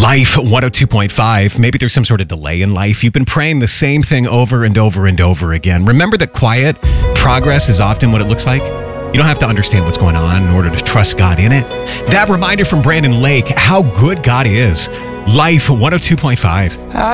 Life 102.5. Maybe there's some sort of delay in life. You've been praying the same thing over and over and over again. Remember that quiet progress is often what it looks like. You don't have to understand what's going on in order to trust God in it. That reminder from Brandon Lake, how good God is. Life 102.5.